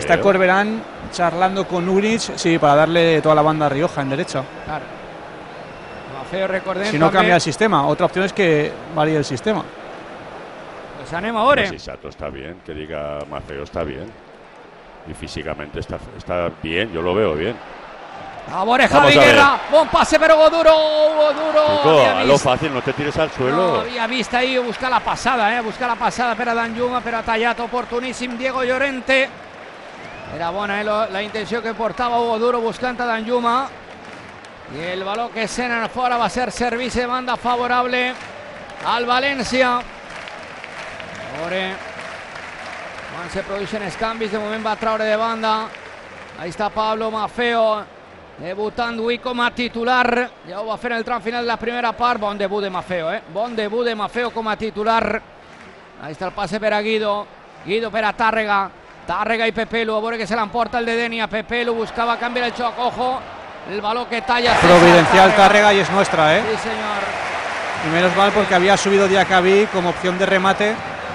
Está Corberán charlando con Uric, sí, para darle toda la banda a Rioja en derecha. Claro. Mafeo, recordemos. Si no cambia el sistema, otra opción es que varíe el sistema. Pues anem ahora. Pues si Sato está bien, que diga Mafeo está bien. Y físicamente está bien, yo lo veo bien. Ahora Javi Guerra, buen pase pero Hugo Duro. Chico, a lo fácil, no te tires al suelo. No havia vist ahir buscar la passada per a Danjuma, però ha tallat oportuníssim Diego Llorente. Era bona la intenció que portava Hugo Duro buscant a Danjuma. I el baló que sent fora va ser servici de banda favorable al València. Ara, quan se produeixen els canvis, de moment va traure de banda. Ahí està Pablo Mafeo, debutant avui com a titular. Ja ho va fer en el tram final de la primera part. Bon debut de Mafeo, bon debut de Mafeo com a titular. Ahí està el passe per a Guido per a Tàrrega i Pepelu, a veure que se l'emporta el de Denia. Pepelu buscava canviar el xoc, ojo, el baló que talla Providencial Tàrrega y es nuestra, Sí, señor. Y menos mal porque había subido Diacabí como opción de remate.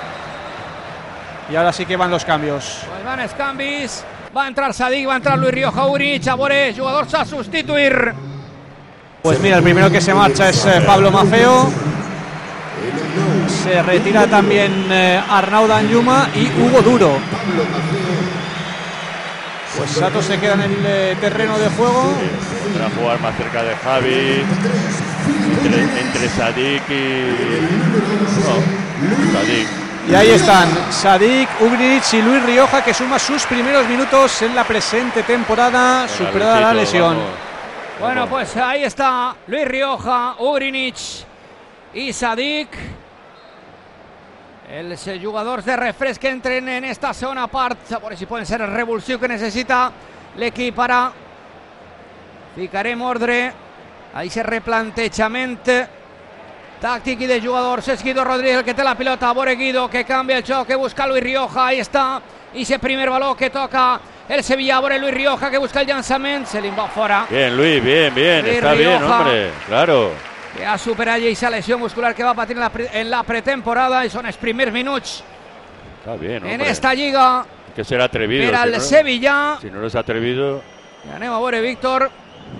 Y ahora sí que van los cambios. Pues van els canvis. Va a entrar Sadik, va a entrar Luis Rioja, Uric, a veure, jugadors a sustituir. Pues mira, el primero que se marcha es Pablo Mafeo. Se retira también Arnau Danjuma y Hugo Duro. Pues Sato se queda en el terreno de juego. Para jugar más cerca de Javi. Entre Sadik y... Sadik. Y ahí están Sadik, Ugric y Luis Rioja, que suma sus primeros minutos en la presente temporada, superada la lesión. Bueno, pues ahí está Luis Rioja, Ugric y Sadik. Els jugadors de refresc que entren en esta segona part, a veure si poden ser el revulsiu que necessita l'equip ara. Ficarem ordre, aquest replantejament tàctic i de jugadors. És Guido Rodríguez el que té la pilota, a veure Guido que canvia el xoc, que busca Luis Rioja, ahí està, i ese primer baló que toca el Sevilla, a veure Luis Rioja que busca el llançament, se li va fora. Bien, Luis, bien, Luis está Rioja, bien, hombre, claro. Que ha superat aquesta lesió muscular que va patir en la pretemporada i són els primers minuts en esta lliga. Hay que ser atrevido. Per al Sevilla. Si no eres atrevido. I anem a veure, Víctor,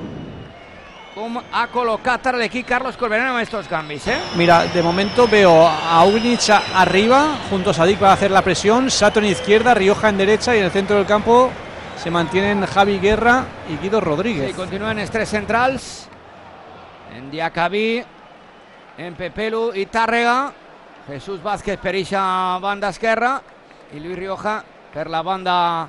com ha col·locat ara l'equip Carlos Corberán amb estos canvis, Mira, de momento veo a Ugnic arriba, junto a Sadik para hacer la presión, Sato en izquierda, Rioja en derecha y en el centro del campo se mantienen Javi Guerra y Guido Rodríguez. Sí, continuen els tres centrals. En Diacabí, en Pepelu i Tàrrega. Jesús Vázquez per eixa banda esquerra i Luis Rioja per la banda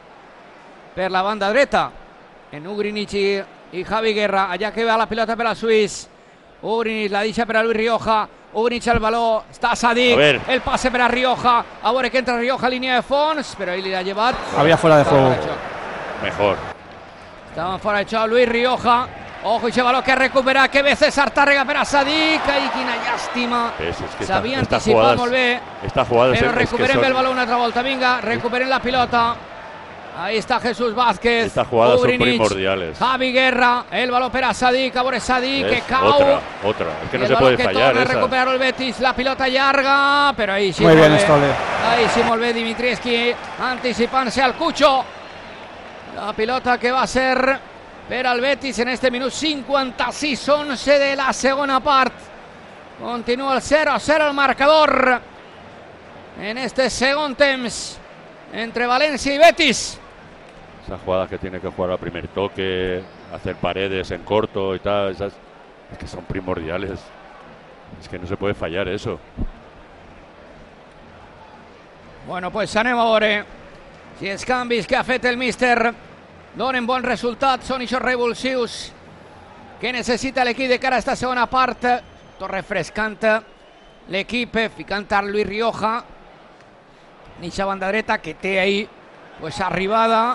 dreta. En Ugric i Javi Guerra, allà que va la pilota per a Suís. Ugric la deixa per a Luis Rioja. Ugric el baló, està Sadik, el passe per a Rioja. A veure que entra Rioja a línia de fons, però ell li ha llevat. Había fuera de juego. Mejor. Estaven fora de xoc. Luis Rioja. Ojo, i baló que recupera, que ve César Tàrrega per a Sadik. Ai, quina llàstima. S'havia anticipat molt bé, però recuperem el baló una altra volta. Vinga, recuperem la pilota. Ahí está Jesús Vázquez. Estas jugadas son primordiales. Javi Guerra, el balón para Sadik, a veure Sadik, que cau. Otra. Es que no se puede fallar esa. Recuperar el Betis, la pilota llarga, pero ahí sí. Muy bien, Stole. Ahí sí molt bé Dimitrievski, anticipant-se al Cucho. La pilota que va a ser per al Betis en este minut 56-11 de la segona part. Continua el 0-0 el marcador en este segon temps entre Valencia y Betis. Esas jugadas que tiene que jugar al primer toque, hacer paredes en corto y tal, esas es que son primordiales. Es que no se puede fallar eso. Bueno, pues anem a veure si els canvis que ha fet el míster donen bon resultat, són aquests revulsius que necessita l'equip de cara a esta segona part. Tot refrescant l'equip, ficant a Luis Rioja en aquesta banda dreta que té ahí pues arribada.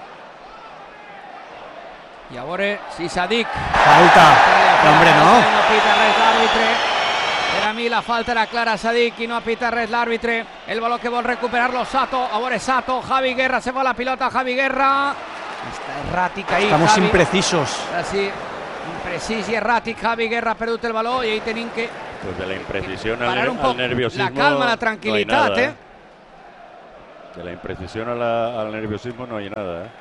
I a veure si Sadik. Falta, hombre, no. No pita res l'àrbitre. Per a mi la falta era clara a Sadik i no ha pitat res l'àrbitre. El baló que vol recuperar-lo Sato. A veure Sato, Javi Guerra, se va la pilota Javi Guerra. Està erràtic ahí. Estamos Javi. imprecisos. Sí, imprecís i erràtic. Javi Guerra ha perdut el baló i ahí tenim que pues de la imprecisión parar un poc al nerviosismo. La calma, la tranquil·litat, De la imprecisión al nerviosismo no hay nada, ¿eh?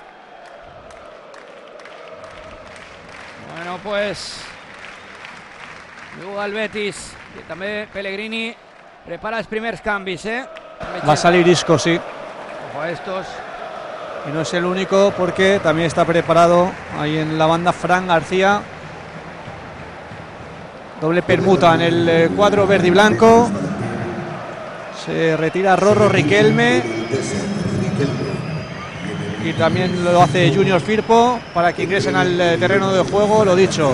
Bueno, pues juga el Betis, que també Pellegrini prepara els primers canvis, ¿eh? Va a salir Isco, sí. Ojo a estos. Y no es el único, porque también está preparado ahí en la banda Fran García. Doble permuta en el cuadro verde y blanco. Se retira Rorro Riquelme. Y también lo hace Junior Firpo para que ingresen al terreno de juego. Lo dicho,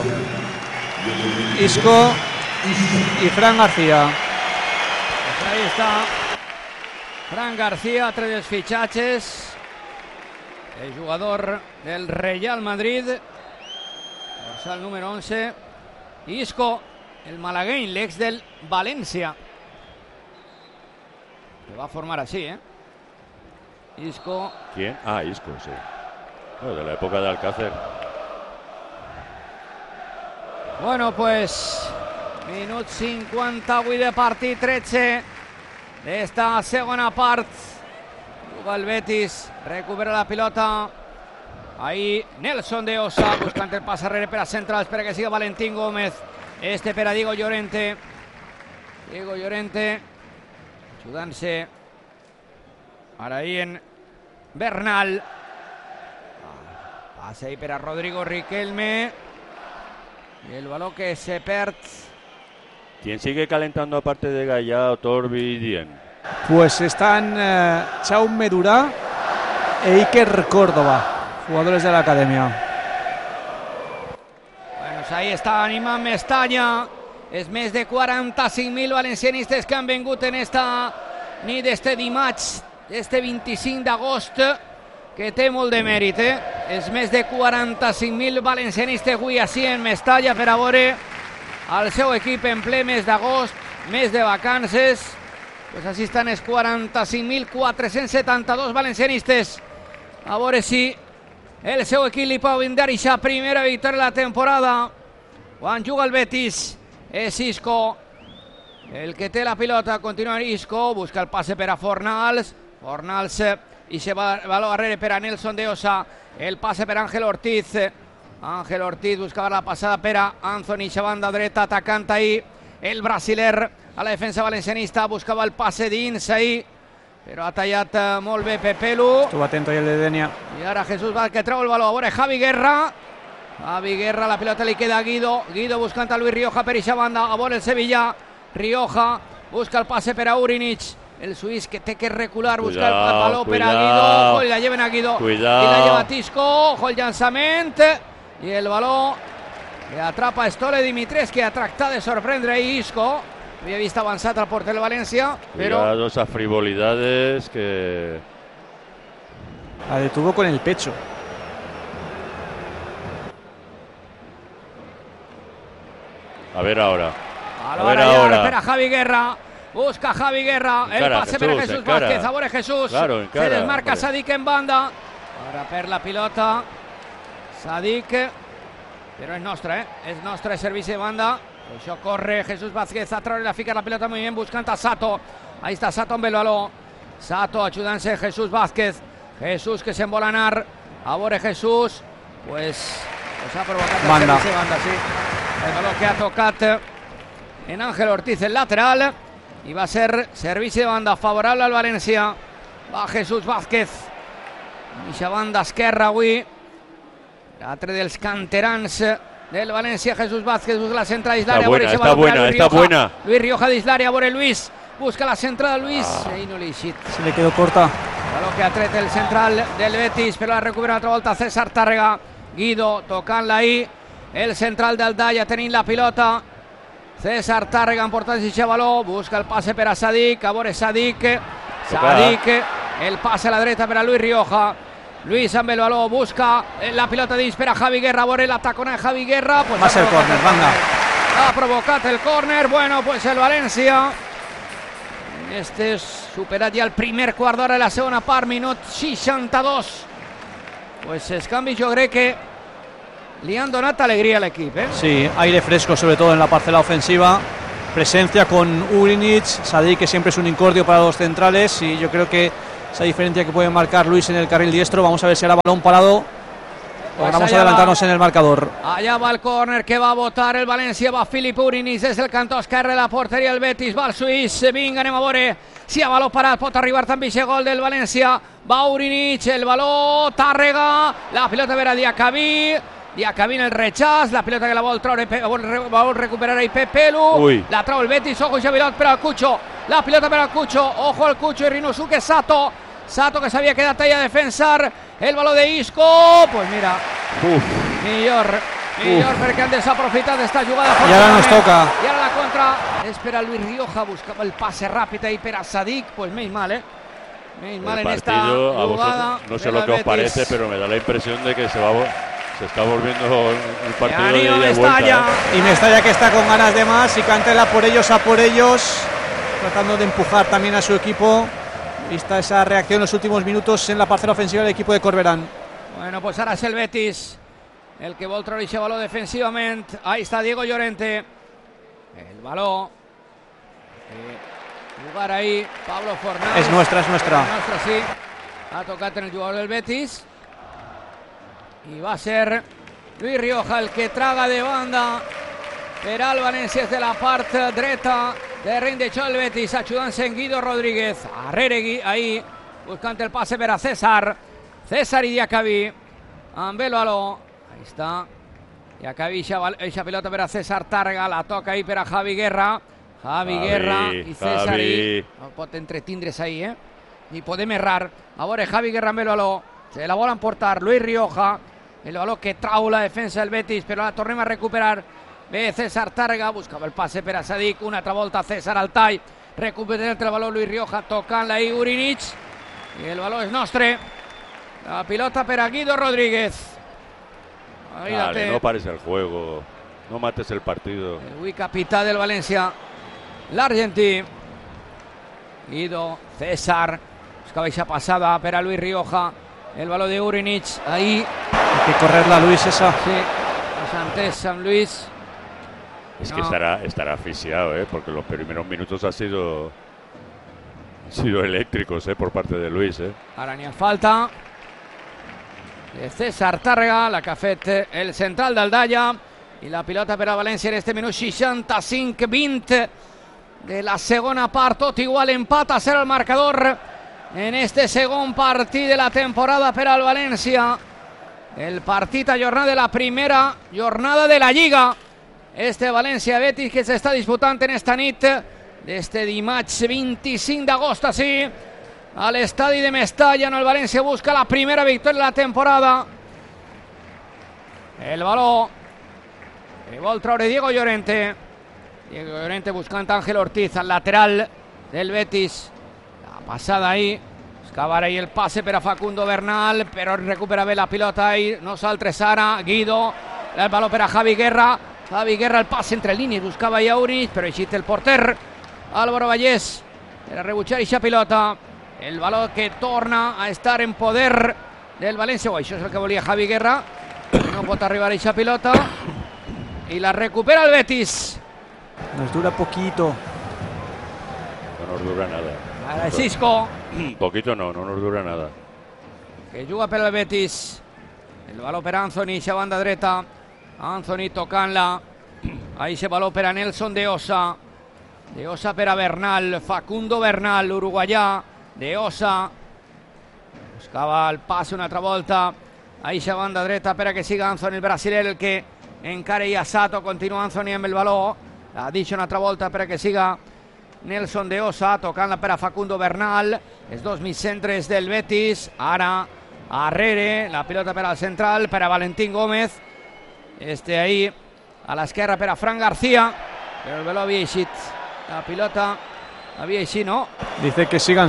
Isco y Fran García. Pues ahí está Fran García, 3 fichajes. El jugador del Real Madrid, dorsal número 11. Isco, el malagueño, ex del Valencia. Se va a formar así, ¿eh? Isco. ¿Quién? Ah, Isco, sí. Bueno, de la época de Alcácer. Bueno, pues minut 50 avui de partit, 13 d'esta segona part. Juga el Betis, recupera la pilota. Ahí Nelson de Osa buscant el pas arrere per a centrals per a que siga Valentín Gómez. Este per a Diego Llorente. Diego Llorente ajudant-se ara ahí en Bernal. Passa ahí per a Rodrigo Riquelme. Y el balón que se perd. ¿Quién sigue calentando aparte de Gallá, Torbi y Dien? Pues están Jaume Durá e Iker Córdoba, jugadores de la academia. Bueno, pues ahí està animant Mestalla. És més de 45.000 valencianistes que han vengut en esta nit d'este dimarts, d'este 25 d'agost, que té molt de mèrit, eh? És més de 45.000 valencianistes avui així en Mestalla per a veure el seu equip en ple mes d'agost, mes de vacances. Pues així estan els 45.472 valencianistes. A veure si el seu equip li pot brindar aquesta primera victòria de la temporada. Quan juga el Betis és Isco el que té la pilota. Continua Isco, busca el passe per a Fornals. Fornals i se va baló darrere per a Nelson de Osa. El passe per a Ángel Ortiz. Ángel Ortiz buscava la passada per a Anthony, a banda dreta, atacant ahí el brasiler a la defensa valencianista. Buscava el passe dins ahí, però ha tallat molt bé Pepelu. Estuvo atento ahí el de Denia. I ara Jesús Vázquez que treu el baló. A veure Javi Guerra. Javi Guerra, la pilota li queda a Guido. Guido buscant a Luis Rioja per eixa banda. A veure el Sevilla. Rioja busca el passe per a Urinic. El suís que té que recular, buscar el baló per a Guido. Ojo, i la lleven a Guido. Cuidado. I la lleva Tisco. Ojo el llançament. I el baló que atrapa Stole Dimitrescu, a tractar de sorprendre ahí Isco. Havia vist avançat al porter del València, però... Cuidado esas frivolidades que... La detuvo con el pecho. A ver ahora. A ver ahora. Espera Javi Guerra. Busca Javi Guerra. El pase per a Jesús Vázquez. A veure Jesús. Claro, se desmarca Sadik en banda. Ara per la pilota. Sadik. Però és nostra, eh? És nostre servici de banda. Això corre Jesús Vázquez a treure la fica la pilota muy bien buscant a Sato. Ahí está Sato amb el baló. Sato ajudant-se Jesús Vázquez. Jesús que se'n vol anar. A veure Jesús. Pues ha provocat el servici de banda, sí. El baló que ha tocat en Ángel Ortiz, el lateral. I va ser servici de banda favorable al València. Va Jesús Vázquez. Eixa banda esquerra avui. L'altre dels canterans del València, Jesús Vázquez, busca la centrada d'Islària. Está buena. Luis Rioja d'Islària, a veure Luis. Busca la centrada Luis. Ahí no li eixit. Se le quedó corta. Baló que ha tret el central del Betis, però la recupera altra volta César Tàrrega. Guido tocant-la ahí. El central del Dalla tenint la pilota. César Tàrrega emportant-se aquest baló. Busca el passe per a Sadik. A veure Sadik. El passe a la dreta per a Luis Rioja. Luis amb el baló, busca la pilota dins per a Javi Guerra, a veure l'atacona de Javi Guerra. Pues va a ser córner, banda. Ha provocat el córner. Bueno, pues el València. Este és superat ja el primer quart d'hora de la segona part, minut 62. Pues els canvis jo crec que li han donat alegría al equipo, ¿eh? Sí, aire fresco sobre todo en la parcela ofensiva. Presencia con Urinic, Sadik, que siempre es un incordio para los centrales, y yo creo que esa diferencia que puede marcar Luis en el carril diestro. Vamos a ver si era balón parado. Pues vamos a adelantarnos en el marcador. Allá va el córner que va a votar el València, va Filip Urinis des del cantó esquerre, la porteria el Betis, va el suís, vinga, anem a veure si a baló parat pot arribar també aquest gol del València, va Urinis, el baló, Tàrrega, la pilota per a Diacabí en el rechaç, la pilota que la vol treure, vol recuperar ahí Pepelu, la trau el Betis, ojo Xavirot per al Cucho, la pilota per al Cucho, ojo al Cucho i Rinosuke Sato que s'havia quedat ahí a defensar el baló de Isco, pues mira, millor perquè han desaprofitat esta jugada. I ara nos toca. I ara la contra és per a Luis Rioja, buscaba el pase ràpid ahí per a Sadik, pues menys mal, menys mal en esta jugada. No sé lo que os parece, pero me da la impresión de que se está volviendo un partido de ida y vuelta. Y Mestalla que está con ganas de más y cántela por ellos a por ellos, tratando de empujar también a su equipo. Vista esa reacción en los últimos minutos en la parcela ofensiva del equipo de Corberán. Bueno, pues ahora es el Betis el que vol treure aquest baló defensivament. Ahí está Diego Llorente, el baló, jugar ahí Pablo Fornal. Es nuestra. Sí, ha tocat en el jugador del Betis i va ser Luis Rioja el que traga de banda per al València de la part dreta de Rindechó el Betis, ayudándose en Guido Rodríguez, Arreregui ahí buscando el pase per a César y Diacabí amb el baló, ahí está Diacabí, eixa pilota per a César Tàrrega, la toca ahí per a Javi Guerra i César no pot entretindre's ahí, ni podem errar. A veure, Javi Guerra amb el baló, se la volen portar Luis Rioja, el baló que trau la defensa del Betis, però la tornem a recuperar. Ve César Tàrrega, buscava el passe per a Sadik, una altra volta César al tall, recupera el baló Luis Rioja, tocant-la ahí Urinig, i el baló és nostre. La pilota per a Guido Rodríguez. Dale, no pares el juego, no mates el partido. El capità del València, l'argentí. Guido, César, buscava eixa passada per a Luis Rioja, el baló de Urinig, ahí. Hay que correrla, Luis, esa. Sí, Santés, San Luis. Es que estará asfixiado, porque los primeros minutos han sido eléctricos, por parte de Luis. Ara n'hi ha falta de César Tàrrega, la que ha fet el central d'Aldalla, i la pilota per a València en este minut 65-20 de la segona part, tot igual, empat a 0 el marcador en este segon partit de la temporada per al València. El partit a jornada de la primera jornada de la Lliga. Este València-Betis que s'està disputant en esta nit d'este dimarts 25 d'agost, així, a l'estadi de Mestalla, on el València busca la primera victòria de la temporada. El baló que vol treure Diego Llorente. Diego Llorente buscant Ángel Ortiz, al lateral del Betis. La passada ahí. Buscava ahí el pase per a Facundo Bernal, però recupera bé la pilota ahí. Nosaltres ara, Guido. El baló per a Javi Guerra. Javi Guerra, el pase entre línies, buscava ja Urinig, però eixit el porter Álvaro Vallès per a rebutjar eixa pilota. El baló que torna a estar en poder del València. Això és el que volia Javi Guerra, no pot arribar a eixa pilota i la recupera el Betis. Nos dura poquito. No nos dura nada. Ara és Isco, Poquito no nos dura nada. que juga per al Betis. El baló per a Anthony, eixa banda dreta. Anthony tocant-la. Ahí se baló per a Nelson de Osa. De Osa per a Bernal. Facundo Bernal, uruguaià. De Osa. Buscava el passe una altra volta. Ahí se banda dreta per a que siga Anthony, el brasiler, el que encara hi ha Sato. Continua Anthony amb el baló. L'ha dit una altra volta per a que siga Nelson de Osa. Tocant-la per a Facundo Bernal. Els dos mitcentres del Betis. Ara Arrere. La pilota per al central, per a Valentín Gómez. Ahí a l'esquerra per a Fran García, però el baló havia eixit, la pilota havia eixit, no? Dice que sigan,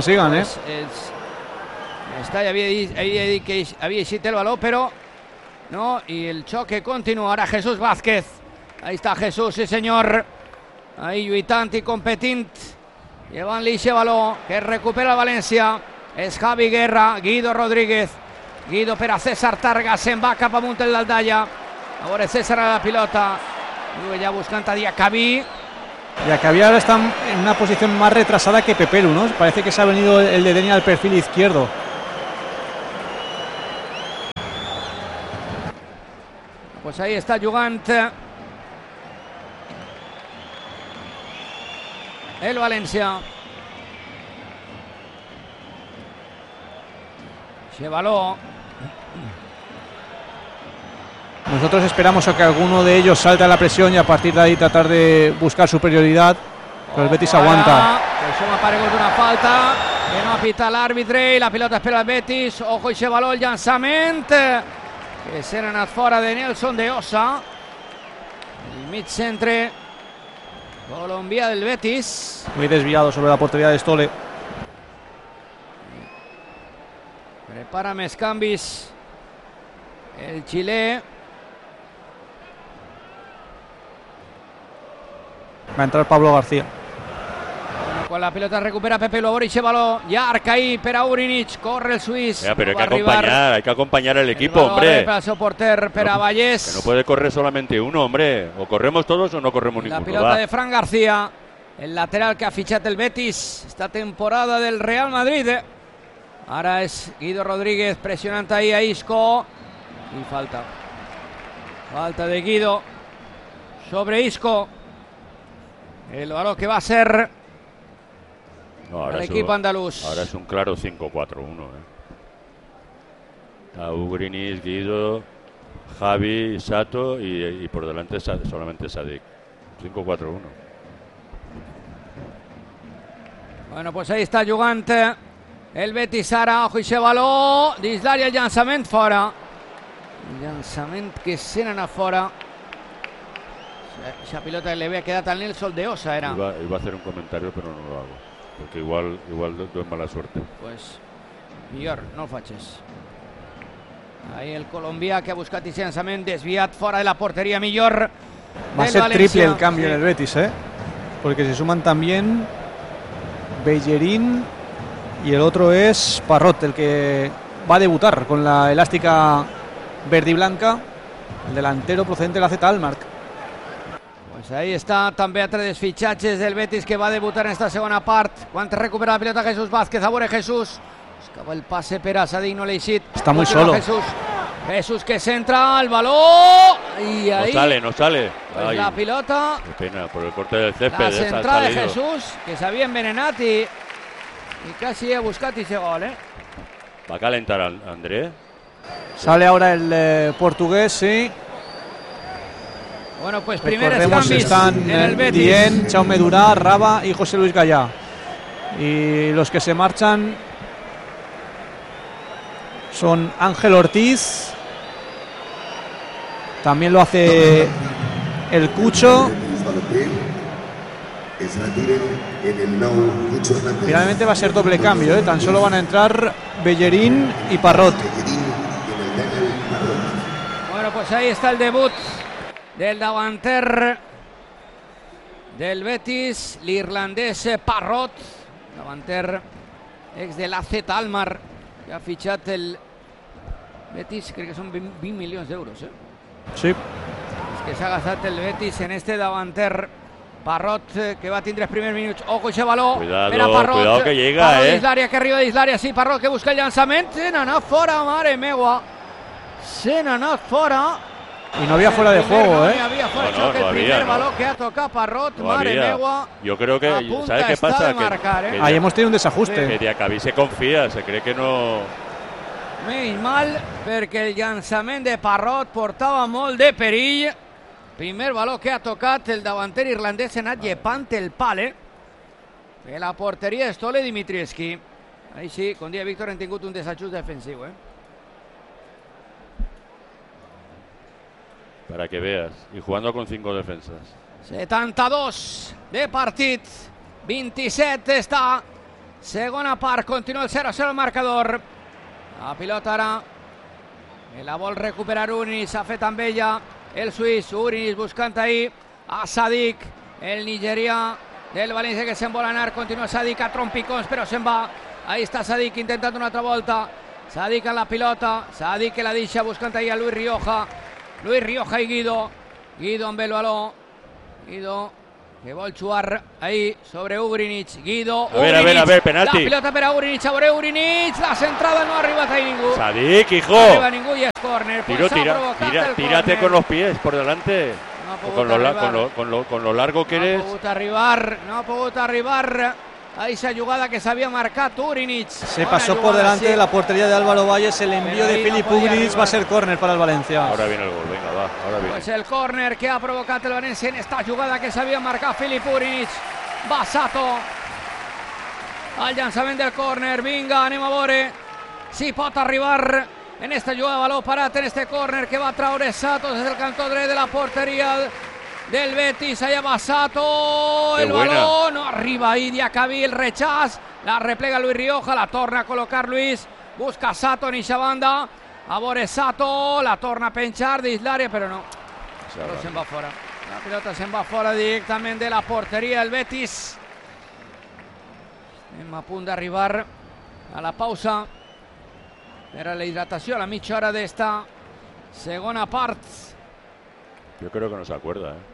Mestalla havia dit que havia eixit el baló, però no, i el xoc que continua. Ara Jesús Vázquez, ahí està Jesús, sí senyor, ahí lluitant i competint, llevant-li eixe baló, que recupera el València, és Javi Guerra, Guido Rodríguez, Guido per a César Tàrrega, se'n va cap amunt el d'Aldalla. A veure César a la pilota, ja buscant a Diacabí, Ya que había ahora está en una posición más retrasada que Pepelu, ¿no? Parece que se ha venido el de Deni al perfil izquierdo. Pues ahí está Jugant. El Valencia. Chevaló. Nosotros esperamos a que alguno de ellos salte a la presión y a partir de ahí tratar de buscar superioridad. Pero el Betis aguanta. Que suma Paredes de una falta. Que no pita el árbitro y la pelota espera el Betis. Ojo y Chevaló el llançament. Que s'ha anat fora de Nelson de Osa. El mig centre colombià del Betis. Muy desviado sobre la portería de Stole. Prepara més canvis el xilè. Va a entrar Pablo García. Con la pelota recupera Pepe Lobor y Chevaló. Ya Arcaí, Pera Urinic, corre el suís. Pero hay que acompañar al equipo, hombre. Para el soporter, Pera Vallés. Que no puede correr solamente uno, hombre. O corremos todos o no corremos ninguno. La pelota de Fran García, el lateral que ha fichado el Betis esta temporada del Real Madrid. Ahora es Guido Rodríguez presionando ahí a Isco. Y falta. Falta de Guido sobre Isco. El balón que va a ser el equipo andaluz. Ahora es un claro 5-4-1. A Ugrinis, Guido, Javi, Sato y por delante solamente Sadik. 5-4-1. Bueno, pues ahí está Jugant. El Betis ara, ojo i Chevaló. Dins l'àrea el llançament fora. El llançament que se n'ha anat fora. Esa pelota que le había quedado al Nelson de Osa era. Iba a hacer un comentario, pero no lo hago. Porque igual doy mala suerte. Pues, millor, no el faches. Ahí el colombià que ha buscat ese llançament desviat fora de la portería, millor. Va a ser triple el cambio en el Betis, porque se suman también Bellerín y el otro es Parrot, el que va a debutar con la elástica verde y blanca, el delantero procedente de la Z Almark. Pues ahí está també altre dels fitxatges del Betis que va debutar en esta segona part. Quan recupera la pilota Jesús Vázquez, a veure Jesús. Buscava el passe per a Sadik, no l'ha eixit. Está muy solo. Jesús que centra el baló. Y ahí no sale. Pues ay, la pilota. Qué pena, por el corte del césped. La centrada de Jesús, que s'havia envenenat i quasi ha buscat ese gol, Va a calentar a André. Sale ahora el portugués, sí. Bueno, pues primeros cambios están en el Betis. Dien, Jaume Durà, Raba y José Luis Gallá. Y los que se marchan son Ángel Ortiz. También lo hace el Cucho. Finalmente va a ser doble cambio, tan solo van a entrar Bellerín y Parrot. Bueno, pues ahí está el debut del davanter del Betis, l'irlandès Parrot, davanter ex de la Z Almar, que ha fitxat el Betis, crec que són 20 milions d'euros. Sí. És que s'ha gastat el Betis en este davanter Parrot, que va tindre els primers minuts. Ojo i Chevaló. Cuidado que llega, Parrot dins l'àrea, que arriba dins l'àrea, sí, Parrot que busca el llançament, se n'ha anat fora, mare meua. Se n'ha anat fora. Y no había fuera de juego, No había fuera de juego, el primer balón que ha tocado Parrot, madre meua. Yo creo que, ¿sabes qué pasa? Marcar, ahí hemos tenido un desajuste. Que Diacabí se confía, se cree que no... Menys mal, perquè el llançament de Parrot portava molt de perill. Primer baló que ha tocat el davanter irlandès, ha anat llepant el pal, de la porteria de Stole Dimitrievski. Ahí sí, com dia Víctor, hem tingut un desajust defensiu, Para que veas, y jugando con 5 defensas. 72 de partit, 27 està. Segona part, continua el 0-0 el marcador. La pilota ara, que la vol recuperar Urinis, s'ha fet amb ella el suís, Urinis buscant ahí a Sadik, el nigerià del València que se'n vol anar, continua Sadik a trompicons però se'n va. Ahí està Sadik intentant una altra volta, Sadik en la pilota, Sadik que la deixa buscant ahí a Luis Rioja. Luis Rioja y Guido. Guido amb el baló. Guido que vol jugar ahí sobre Ugrinic. Guido, a ver, penalti. La pilota per a Ugrinic, a veure Ugrinic, la centrada no ha arribat ahí ningú. Sadik, hijo. No arriba ningú y es córner. Tírate con los pies por delante. No con lo largo que eres. No ha pogut arribar a esa jugada que s'havia marcat Ugrinic. Se pasó por delante de la portería de Álvaro Valles. El envío de Filip Ugrinic va a ser córner para el Valencia. Ahora viene el gol, venga, va. Ahora viene. Pues el córner que ha provocado el Valencia en esta jugada que s'havia marcat Filip Ugrinic. Va Sato al llançament del córner. Vinga, anem a veure si pot arribar en esta jugada. Baló parat en este córner que va a traure Sato desde el cantó dret de la portería del Betis. Allá va Sato, el balón no arriba ahí, Diacabí, el rechaz, la replega Luis Rioja, la torna a colocar Luis, busca Sato en esa banda, a veure Sato, la torna a penchar de Islaria, pero no, solo se'n va fora, la pilota se'n va fora directament de la porteria del Betis. Estem a punt d'arribar a la pausa per a la hidratació, a la mitja hora d'esta segona part. Yo creo que no se acuerda, ¿eh?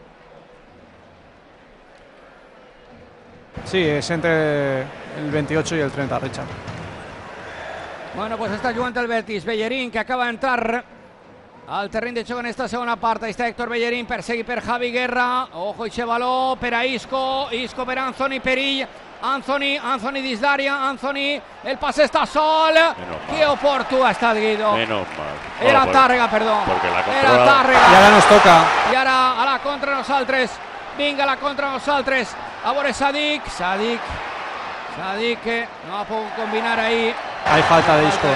Sí, es entre el 28 y el 30, Richard. Bueno, pues està jugant el Betis. Bellerín, que acaba d'entrar al terreny de joc en esta segona part. Ahí está Héctor Bellerín, perseguit per Javi Guerra. Ojo, ixe baló per a Isco. Isco per Anthony Perill. Anthony d'Islaria. Anthony, el pase està sol. Que oportú ha estat Guido. Menos mal. Era Tàrrega, perdó. Era Tàrrega. I ara nos toca. I ara a la contra nosaltres. Vinga, a la contra nosaltres. A veure Sadik que no ha pogut combinar ahí. Hay falta de Isco.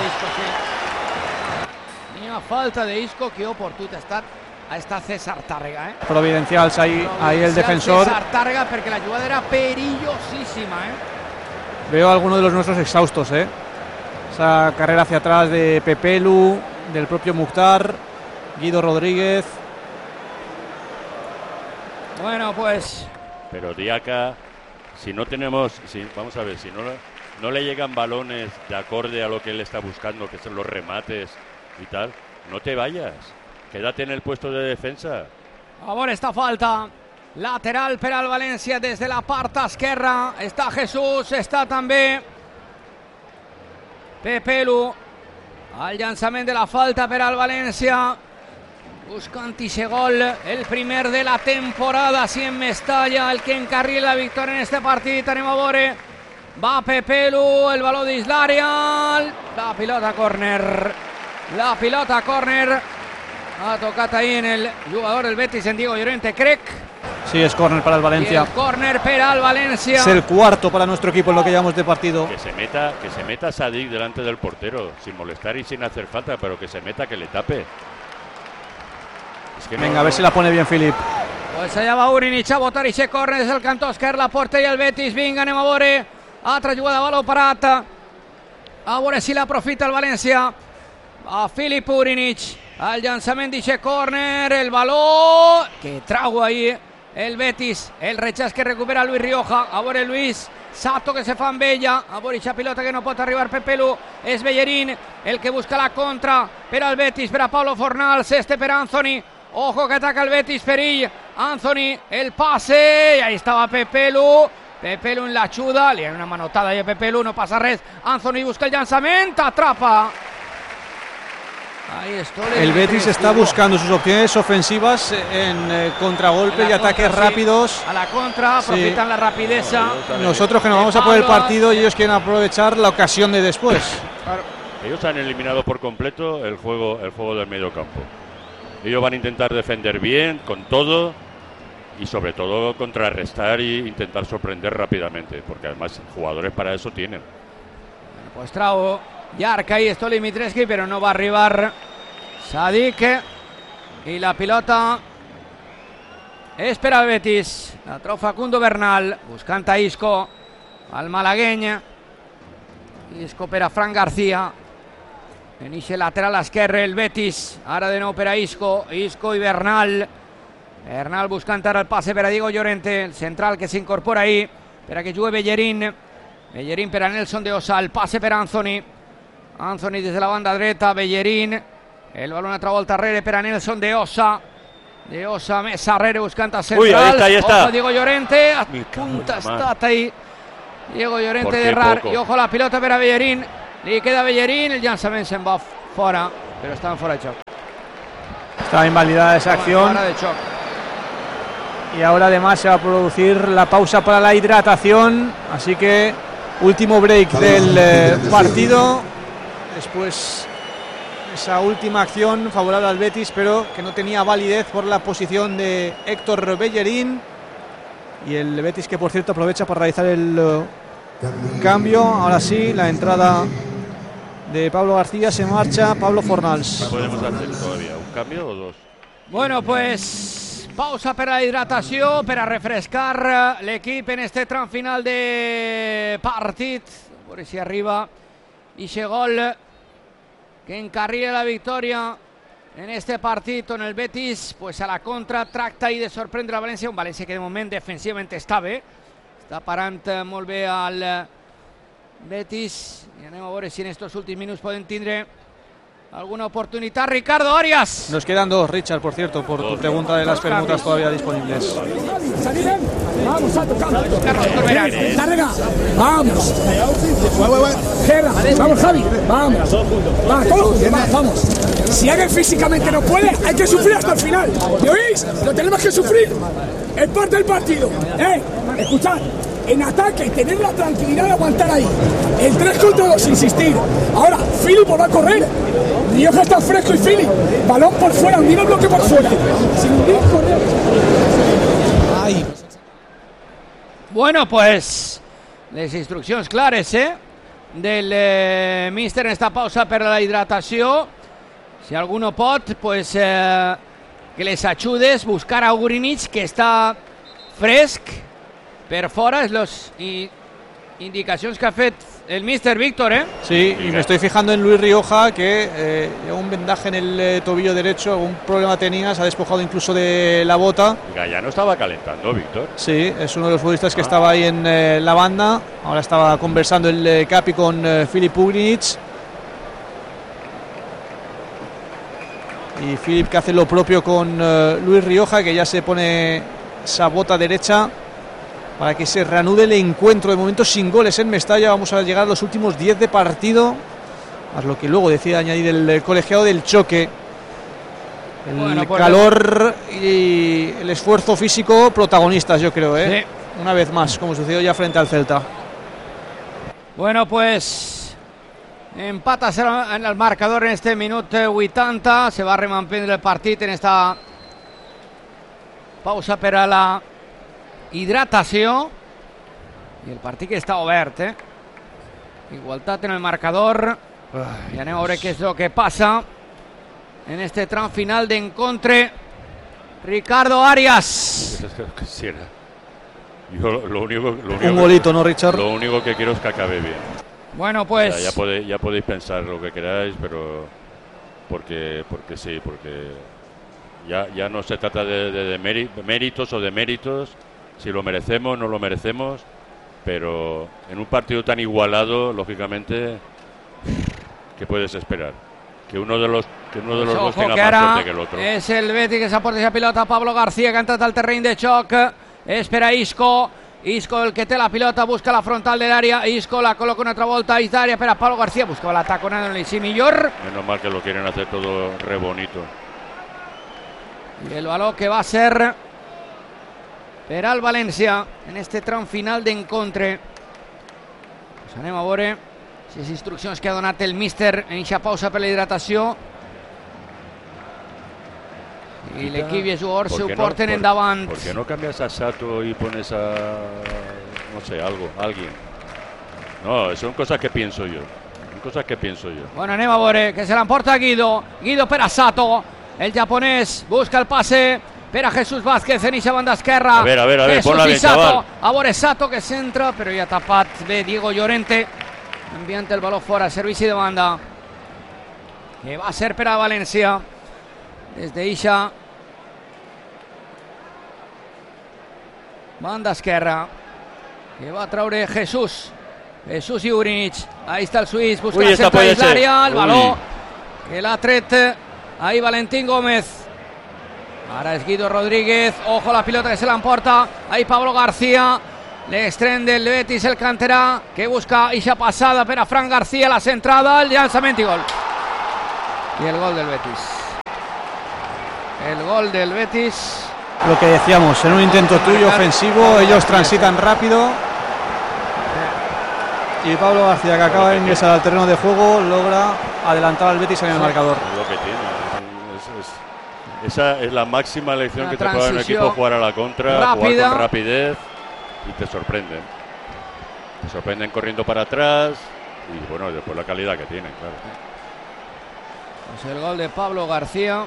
Ni una falta de Isco, que oportú ha estat César Tàrrega, eh? Providencials ahí el defensor. César Tàrrega, perquè la jugada era perillosísima, Veo a alguno de los nuestros exhaustos, Esa carrera hacia atrás de Pepelu, del propio Mukhtar, Guido Rodríguez. Bueno, pues. Pero Diaca, vamos a ver, si no le llegan balones de acorde a lo que él está buscando, que son los remates y tal, no te vayas. Quédate en el puesto de defensa. A veure esta falta. Lateral per al València des de la part esquerra. Està Jesús, està també Pepelu. Al llançament de la falta per al València. Buscant ixe gol, el primer de la temporada, si en Mestalla, el que encarrila la victòria en este partit. Anem a veure. Va Pepelu, el baló d'Islaria. La pilota córner. Ha tocat ahí en el jugador del Betis, en Diego Llorente, crec. Sí, es córner para el Valencia. Y el córner para el Valencia. Es el cuarto para nuestro equipo en lo que llevamos de partido. Que se meta Sadik delante del portero, sin molestar y sin hacer falta, pero que se meta, que le tape. Es que venga, a ver si la pone bien Filip. Pues allà va Ugrinic a botar ixe córner des del cantó esquerre, la porteria del Betis. Vinga, anem a veure. Altra jugada, baló parat. A veure si l'aprofita el València. A Filip Ugrinic. Al llançament d'ixe córner, el baló que trau ahí el Betis, el rechaç que recupera Luis Rioja. A veure Luis, Sato que se fa amb ella, a veure ixa pilota que no pot arribar Pepelu, és Bellerín el que busca la contra per al Betis, per a Pablo Fornals, per Anthony. Ojo que ataca el Betis, Perill, Anthony, el pase, y ahí estaba Pepelu en la xuda, li ha una manotada ahí a Pepelu, no passa res. Anthony busca el llançament, atrapa. El Betis está buscando sus opciones ofensivas en contragolpe y ataques rápidos. A la contra, aprofitan la rapideza. Nosotros que nos vamos a por el partido y ellos quieren aprovechar la ocasión de después. Claro. Ellos han eliminado por completo el juego del medio campo. Ellos van a intentar defender bien, con todo, y sobre todo contrarrestar e intentar sorprender rápidamente, porque además jugadores para eso tienen. Pues trago Yarka y Stoli Mitreski, pero no va a arribar Sadik. Y la pilota es per al Betis. La trau Facundo Bernal, buscant a Isco, al malagueny. Isco per a Fran García. En ixe lateral esquerre el Betis. Ara de nou per a Isco. Isco i Bernal. Bernal buscant ara el passe per a Diego Llorente, el central que s'incorpora ahí per a que jugui Bellerín. Bellerín per a Nelson de Osa, el passe per Anthony. Anthony des de la banda dreta, Bellerín. El balón altra volta arrere per a Nelson de Osa. de Osa Mesarrere buscant a central. Uy, ahí está. Ojo Diego Llorente, a punta estat ahí Diego Llorente d'errar, i ojo la pilota per a Bellerín, li queda Bellerín, el llançament se'n va fora, però estava fora de xoc. Estaba invalidada esa acción. Fora de xoc. Y ahora además se va a producir la pausa para la hidratación, así que último break del partido. Después esa última acción favorable al Betis, pero que no tenía validez por la posición de Héctor Bellerín. Y el Betis, que por cierto aprovecha para realizar el cambio. Ahora sí, la entrada de Pablo García, se marcha Pablo Fornals. ¿Podemos hacer todavía un cambio o dos? Bueno, pues pausa per a la hidratació, per a refrescar l'equip en este tram final de partit. A veure si arriba ixe gol que encarrila la victòria en este partit on el Betis pues a la contra tracta i de sorprendre a València, un València que de moment defensivament està bé, està parant molt bé al Betis, i anem a veure si en estos últims minuts poden tindre alguna oportunidad. Ricardo Arias. Nos quedan dos, Richard, por cierto, por tu pregunta de las permutas todavía disponibles. Vamos a tocar. Carlos Corberán. Carga. Vamos. Vamos, Javi. Vamos. Vamos. Si alguien físicamente no puede, hay que sufrir hasta el final. ¿Me oís? Lo tenemos que sufrir. Es parte del partido. Escuchad. En ataque, tener la tranquilidad de aguantar ahí. El 3 contra 2, insistir. Ahora, Philip va a correr. Rioja está fresco y Philip. Balón por fuera, hundir el bloque por fuera. Sin hundir, correr. Ay. Bueno, pues les instruccions clares, del míster en esta pausa per a la hidratació. Si alguno pot, pues que les ajudes, buscar a Ugrinich, que està fresc per fora, és les indicacions que ha fet el míster Víctor, Sí, y me estoy fijando en Luis Rioja, que lleva un vendaje en el tobillo derecho, algún problema tenía, se ha despojado incluso de la bota. Ya no estaba calentando, Víctor. Sí, es uno de los futbolistas que estaba ahí en la banda. Ahora estaba conversando el Capi con Filip Ugrinich. Y Filip, que hace lo propio con Luis Rioja, que ya se pone esa bota derecha para que se reanude el encuentro. De momento sin goles en Mestalla. Vamos a llegar a los últimos 10 de partido, más lo que luego decide añadir el colegiado del choque. El calor y el esfuerzo físico protagonistas, yo creo, Sí. Una vez más, como sucedió ya frente al Celta. Bueno, pues empata en el marcador en este minuto 80. Se va remanprendre el partit en esta pausa per a la hidratació. I el partit que està obert, Igualtat en el marcador. I anem a veure què és el que passa en este tram final d'encontre. Ricardo Arias. Quisiera. Yo lo único un golito, ¿no, Richard? Lo único que quiero es que acabe bien. Bueno, pues ya podéis pensar lo que queráis, pero porque sí, porque ya no se trata de méritos o de méritos, si lo merecemos, no lo merecemos, pero en un partido tan igualado, lógicamente, ¿qué puedes esperar? Que uno de los dos tenga más suerte que el otro. És el Betis que s'aporta aquesta pilota. Pablo García, que ha entrat al terreny de xoc. Espera Isco. Isco, el que té la pilota, busca la frontal de l'àrea. Isco la col·loca una altra volta. És d'àrea per a Pablo García. Buscava l'atac on el sí millor. Menos mal que lo quieren hacer todo re bonito. I el baló que va a ser per al València en este tram final d'encontre. Pues anem a veure les instruccions que ha donat el míster en aquesta pausa per la hidratació. Y el equipo y els jugadors se ho porten endavant. ¿Por qué no cambias a Sato y pones a, no sé, alguien? No, son cosas que pienso yo. Bueno, anem a veure, que se l'emporta Guido. Guido per a Sato. El japonès busca el passe per a Jesús Vázquez en eixa banda esquerra. A ver, ponla bien, Sato. chaval. A veure Sato, que centra, però ja tapat bé Diego Llorente. Enviant el baló fora, servici de banda. Que va ser per a València. Des d'eixa banda esquerra, que va a traure Jesús i Ugrinich. Ahí está el suís, busca la centra dins l'àrea, el baló que l'ha tret ahí Valentín Gómez. Ahora es Guido Rodríguez. Ojo la pilota que se la emporta. Ahí Pablo García. Le estrende el Betis, el canterà, que busca Isha pasada per a Fran García, la centrada, el llançament i gol. Y el gol del Betis. El gol del Betis. Lo que decíamos, en un intento tuyo ofensivo, ellos transitan rápido. Y Pablo García, que acaba de ingresar al terreno de juego, logra adelantar al Betis en el marcador. Es lo que tiene. Esa es la máxima lección que te puede dar un equipo: jugar a la contra, rápida, jugar con rapidez, y te sorprenden. Te sorprenden corriendo para atrás y bueno, después la calidad que tienen, claro. Pues el gol de Pablo García.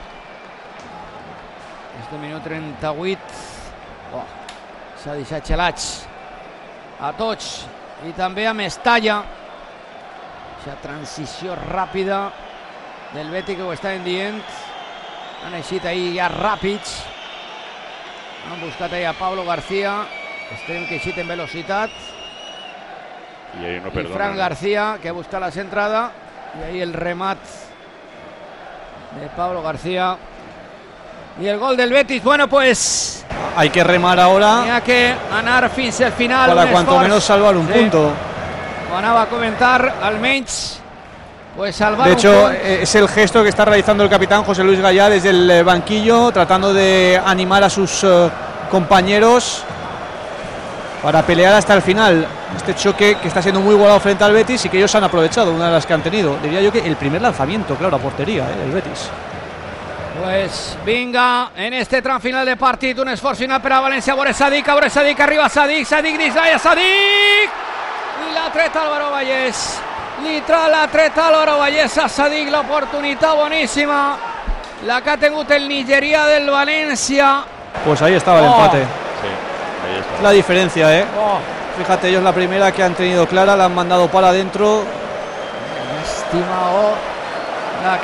Este minuto 38. S'ha deixat xelats a tots i també a Mestalla. Aquesta transició ràpida del Betis, que ho estaven dient. Han eixit ahir ja ràpids. Han buscat ahir a Pablo García. Estem que eixit en velocitat. Y ahí no y perdona. Fran García, que busca la centrada. Y ahí el remat de Pablo García. Y el gol del Betis. Bueno, pues hay que remar ahora. Tenía que anar fins al final. Para cuanto menos salvar un punto. Ho anava a comentar, almenys pues salvar de un hecho, punt. es el gesto que está realizando el capitán José Luis Gallá desde el banquillo, tratando de animar a sus compañeros para pelear hasta el final. Este choque que está siendo muy igualado frente al Betis y que ellos han aprovechado, una de las que han tenido. Diría yo que el primer lanzamiento, claro, a portería, del Betis. Pues vinga, en este tram final de partit, un esforç final per a València. A veure Sadik, arriba Sadik dins l'àrea, Sadik! I l'ha tret Álvaro Vallès. L'ha tret Álvaro Vallès a Sadik, l'oportunitat boníssima. La que ha tingut el nigerià del València. Pues ahí estaba el empate. Sí, ahí está. La diferencia, Fíjate, ellos la primera que han tenido clara, la han mandado para adentro. Llàstima, la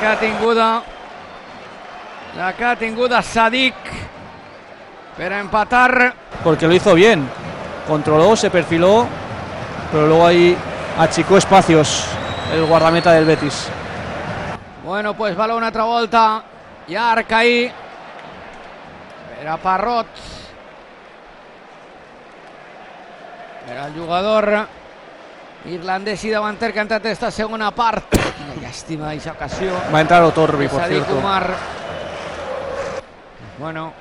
que ha tinguda Sadik per a empatar. Porque lo hizo bien. Controló, se perfiló, pero luego ahí achicó espacios el guardameta del Betis. Bueno, pues baló una altra volta. Llarg ahí per a Parrot. Per al jugador irlandès i davanter que ha entrat esta segona part. Una llàstima d'aquesta ocasió. Va a entrar Otorbi, por Sadik cierto. Umar. Bueno,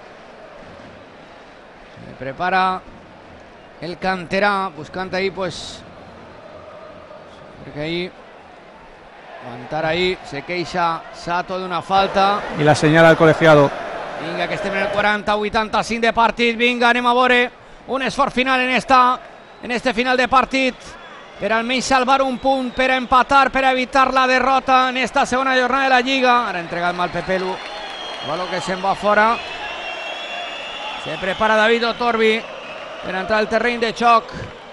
se prepara el canterà, buscant ahí pues, perquè ahí aguantar ahí, se queixa Sato d'una falta. Y la señala al colegiado. Vinga, que estem en el 40-85 de partit. Vinga, anem a veure un esforç final en este final de partit per almenys salvar un punt, per a empatar, per a evitar la derrota en esta segona jornada de la Lliga. Ara ha entregat mal Pepelu, baló que se'n va fora. Se prepara David Otorbi per entrar al terreny de xoc.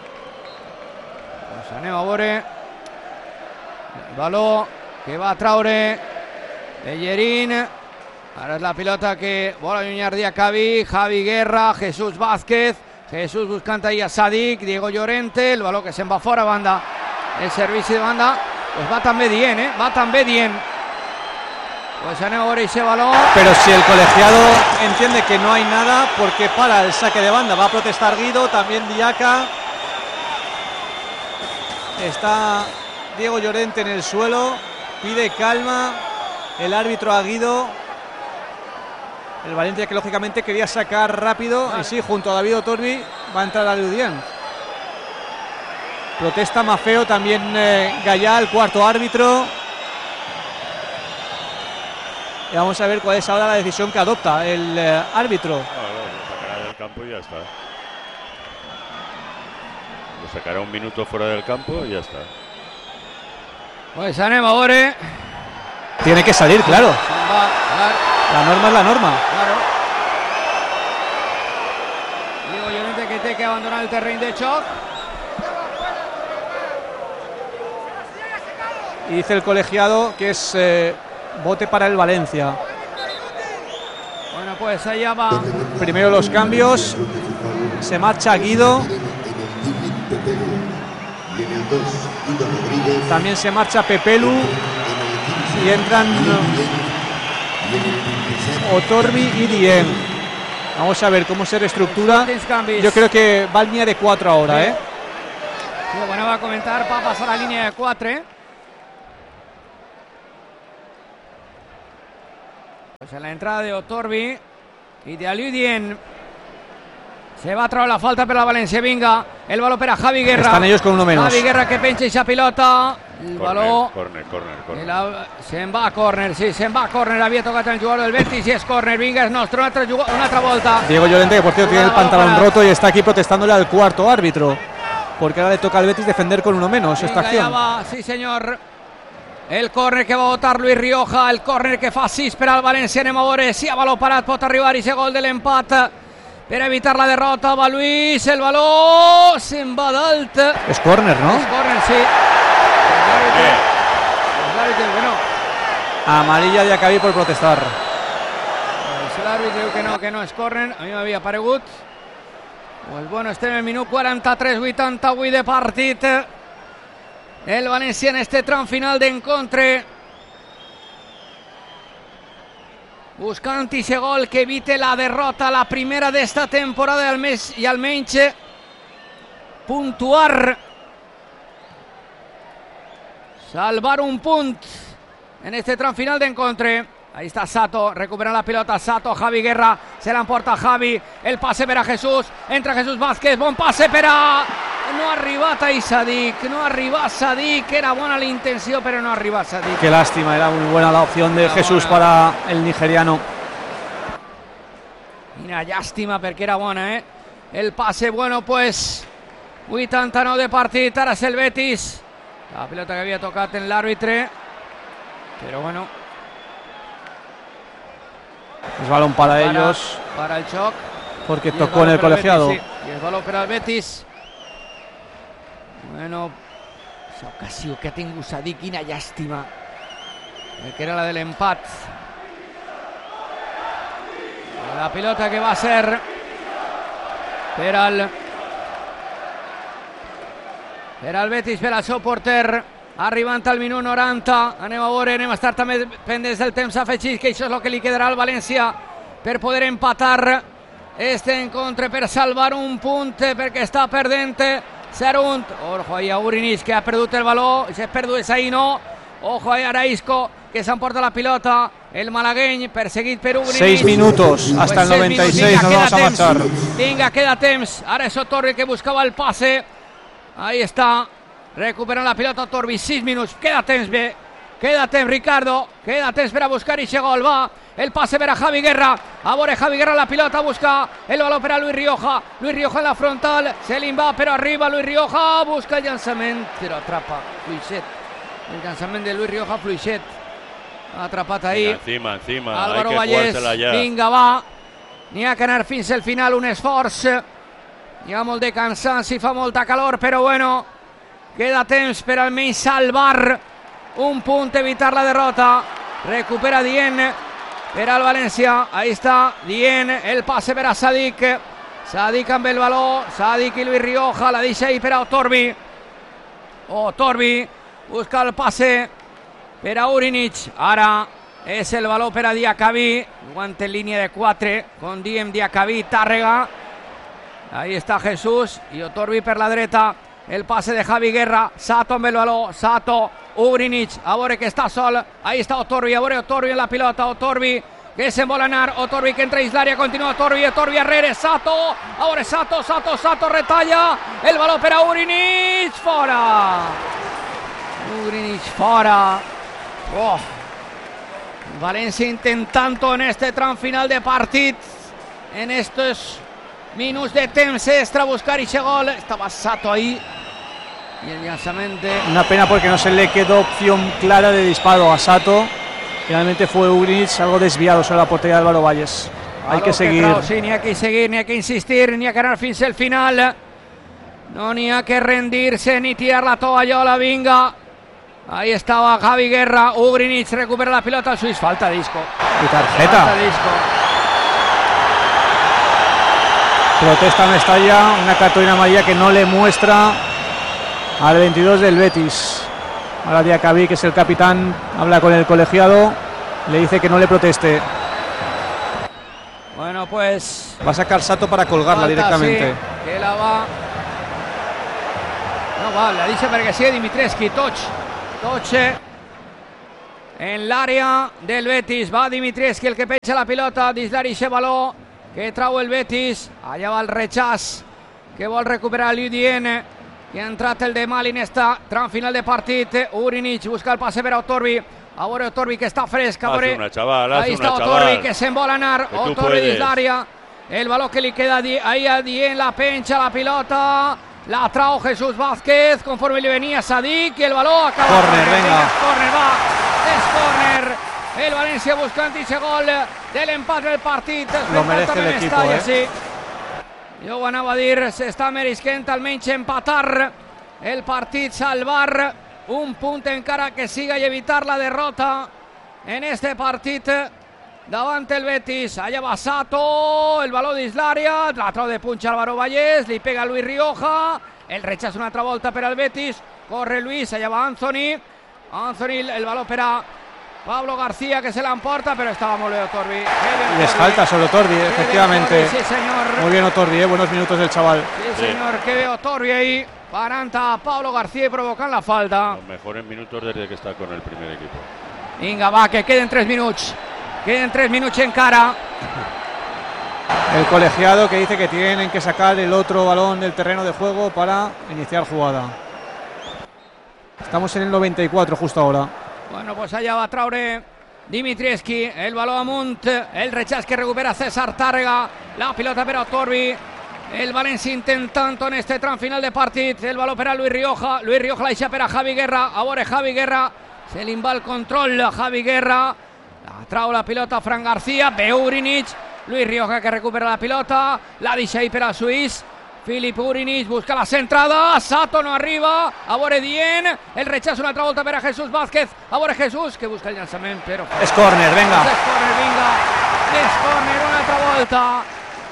Pues anem a veure el baló que va a traure Bellerín. Ara és la pilota que vol allunyar Diacabí. Javi Guerra, Jesús Vázquez. Jesús buscant ahí a Sadik, Diego Llorente, el baló que se'n va fora, banda. El servici de banda, pues va també dient, va també dient. Pues anem a veure ese balón. Pero si el colegiado entiende que no hay nada, porque para el saque de banda va a protestar Guido, también Diaca. Está Diego Llorente en el suelo, pide calma el árbitro a Guido. El Valencia, que lógicamente quería sacar rápido, y sí, junto a David Otorbi va a entrar a Ludian. Protesta Mafeo, también Gallá, el cuarto árbitro. Y vamos a ver cuál es ahora la decisión que adopta el árbitro. Lo sacará del campo y ya está. Lo sacará un minuto fuera del campo y ya está. Pues anem a veure. Tiene que salir, claro. La norma es la norma. Claro. Diego Llorente, que té que abandonar el terreny de xoc. Y dice el colegiado que es bote para el Valencia. Bueno, pues allá va. Primero los cambios. Se marcha Guido. También se marcha Pepelu. Y entran Otorbi y Diem. Vamos a ver cómo se reestructura. Yo creo que va en línea de 4 ahora, Sí, bueno, va a comentar para pasar a la línea de 4. Pues en la entrada de Otorbi y de Aludien. Se va a traer la falta per la València, vinga. El baló per a Javi Guerra. Estan ellos con uno menos. Javi Guerra que penja i pilota. El baló. Corner. Se'n va a córner, sí, se'n va a córner. Havia tocat el jugador del Betis i és córner. Vinga, és nostre, una altra volta. Diego Llorente, que por cierto tiene el pantalón roto y está aquí protestándole al cuarto árbitro. Porque ahora le toca al Betis defender con uno menos esta acción. Ja va, sí senyor. El córner que va a votar Luis Rioja. El córner que fa 6 per al València. Anem a veure si a baló parat pot arribar i ser gol de l'empat. Per evitar la derrota va Luis, el baló se'n va dalt. És córner, no? És córner, sí. L'àrbitre diu que no. Amarilla de Acabí por protestar. L'àrbitre diu que no és córner. A mi m'havia paregut. Pues bueno, estem en el minut 43-88 de partit. El València en este tram final d'encontre. Buscant ese gol que evite la derrota, la primera d'esta temporada i almenys puntuar, salvar un punt en este tram final d'encontre. Ahí está Sato, recupera la pilota Sato, Javi Guerra, se la emporta Javi, el pase per a Jesús, entra Jesús Vázquez, bon passe per a... No ha arribat ahí Sadik, no ha arribat Sadik, era bona la intenció però no ha arribat Sadik. Qué lástima, era muy buena la opción de Jesús para el nigeriano. Mira, llàstima perquè era bona, El pase, bueno, pues 89 de partit, ara és el Betis. La pilota que havia tocat en l'àrbitre, però bueno. Es balón para ellos. Para el choc. Porque tocó en el colegiado. Betis, sí. I el baló per al Betis. Bueno, esa ocasió que ha tingut Sadik, quina llàstima. Que era la de l'empat. La pilota que va a ser per al Betis, per al seu porter. Arribant al minut 90. Anem a veure, anem a estar també pendents del temps afegit, que això és el que li quedarà al València per poder empatar este encontre, per salvar un punt, perquè està perdent 0-1. Ojo ahí a Urinic, que ha perdut el baló, se perdut ahí, no. Ojo ahí a Araisco, que s'emporta la pilota. El malagueny, perseguit per Urinic. 6 minutos, hasta el 96, nos vamos a marchar. Vinga, queda temps. Ara és Otorbi que buscava el passe. Ahí està, recuperant la pilota Otorbi, 6 minuts, queda temps bé. Queda temps, Ricardo, queda temps per a buscar i gol, va. El pase per a Javi Guerra, a veure Javi Guerra la pilota, busca el baló per a Luis Rioja en la frontal, se li va però arriba Luis Rioja, busca el llançament, però atrapa Fluixet, el llançament de Luis Rioja, Fluixet, atrapat ahí. Encima, Álvaro Vallès, vinga va, n'hi ha que anar fins al final, un esforç, hi ha molt de cansanci, fa molta calor, però bueno, queda temps per almenys salvar un punt, evitar la derrota. Recupera Dien per al València, ahí està Dien, el passe per a Sadik amb el baló, Sadik i Luis Rioja, la deixa ahí per a Otorbi. Otorbi busca el passe per a Urinic, ara és el baló per a Diacabí, guante en línia de 4 con Diem, Diacabí, Tàrrega, ahí està Jesús i Otorbi per la dreta. El pase de Javi Guerra, Sato amb el baló, Sato, Urinic, a veure que està sol, ahí està Otorbi, a veure Otorbi en la pilota, Otorbi que se'n vol anar, Otorbi que entra a l'àrea, continua Otorbi arrere, Sato, a veure Sato retalla, el baló per a Urinic, fora, Urinic fora, València intentant-ho en este tram final de partit, en estos minuts de temps extra, buscar ese gol, estaba Sato ahí. Y el lanzamiento. Una pena porque no se le quedó opción clara de disparo a Sato. Finalmente fue Urinic, algo desviado sobre la portería de Álvaro Vallès. Hay que seguir. Sí, ni hay que seguir, ni hay que insistir, ni hay que ganar fins al final. No, ni hay que rendirse, ni tirar la tovallola, vinga. Ahí estaba Javi Guerra, Urinic recupera la pelota al Suiz. Falta disco. Y tarjeta. Falta disco. Protesta Mestalla, una cartulina amarilla que no le muestra al 22 del Betis. Ahora Diacabí, que es el capitán, habla con el colegiado, le dice que no le proteste. Bueno, pues Va a sacar Sato para colgarla falta, directamente. sí, que la va. No va, la dice perquè sigue Dimitrescu. Toche en l'àrea del Betis. Va Dimitrescu, el que penja la pilota. Dislari Chevaló, que trau el Betis. Allà va el rechaç, que vol recuperar l'Udien, que ha entrat el de Mali en esta tram final de partit. Urinic busca el passe per a Otorbi. A veure Otorbi, que està fresc. Hace una, chaval, ahí está Otorbi, que se'n vol anar. Otorbi dins l'àrea. El balón que li queda ahí a Dien, la pencha, la pilota. La trau Jesús Vázquez, conforme le venía Sadik, y el balón acaba. Corner, venga. Corner, va. Es corner. El Valencia buscant ese gol del empat del partit. Lo merece el equipo, sí. Jo ho anava a dir, s'està meresquent almenys empatar el partit, salvar un punt encara que siga i evitar la derrota en este partit davant el Betis. Allà va Sato, el baló dins l'àrea, la trau de punxa Álvaro Vallès, li pega Luis Rioja, el rechaç una altra volta per al Betis, corre Luis, allà va Anthony, el baló per a Pablo García, que se la emporta, pero estaba molt bé Otorbi. Y es falta sobre Otorbi, efectivamente. Otorbi, sí, señor. Muy bien Otorbi, buenos minutos del chaval. Sí, señor, que ve Otorbi ahí, parant a Pablo García y provocant la falta. Los mejores minutos desde que está con el primer equipo. Vinga, va, que queden 3 minuts. Queden 3 minuts encara. El colegiado que dice que tienen que sacar el otro balón del terreno de juego para iniciar jugada. Estamos en el 94 justo ahora. Bueno, pues allà va traure Dimitrescu, el baló amunt, el rechaç que recupera César Tàrrega, la pilota per a Otorbi, el València intentant en este tram final de partit, el baló per a Luis Rioja la deixa per a Javi Guerra, a veure Javi Guerra, se li va el control a Javi Guerra, la trau la pilota Fran García, veu Urinic, Luis Rioja que recupera la pilota, la deixa ahí per al suís, Filip Urinic busca la centrada, Sato no arriba, a veure Dien, el rechaç una altra volta per a Jesús Vázquez, a veure Jesús que busca el llançament, però... Es córner, venga. Es córner, vinga, es córner una altra volta,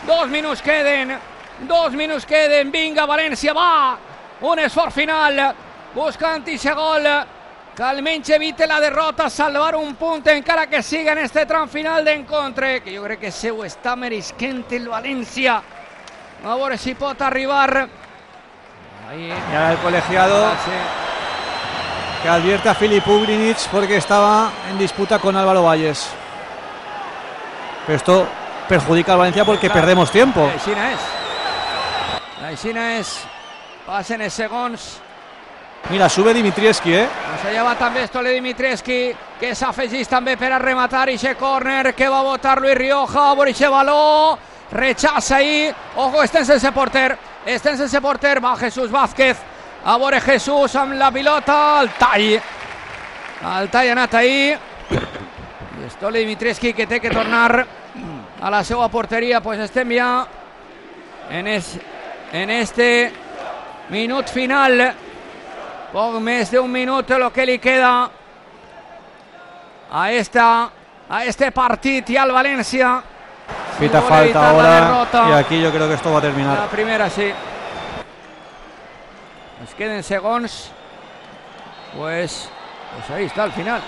2 minuts queden, vinga València, va, un esforç final, buscant ese gol, que almenys evite la derrota, salvar un punt encara que siga en este tram final d'encontre, que jo crec que se ho està meresquent el València. A veure si pot arribar. Ahí. Y ahora el colegiado que advierte a Filip Urinic porque estaba en disputa con Álvaro Vallès. Pero esto perjudica al Valencia porque perdemos tiempo. Aixina és. Passen els segons. Mira, sube Dimitrescu, Pues allà va també Stole Dimitrescu, que s'afegeix també per a rematar ixe córner que va botar Luis Rioja, a veure ixe baló, rechaça ahí, ojo, estem sense porter, va Jesús Vázquez, a veure Jesús amb la pilota, el tall ha anat ahí, i Stole Dimitrescu que té que tornar a la seva porteria. Pues estem ja en este minut final, poc més d'un minut lo que li queda a este partit i al València. Pita falta ahora y aquí yo creo que esto va a terminar. La primera sí. Nos queden segons. Pues ahí está el final.